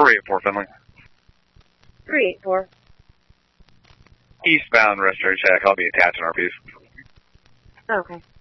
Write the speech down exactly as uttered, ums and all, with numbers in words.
three eight four, Finley. three eight four. Eastbound respiratory check. I'll be attaching our piece. Okay.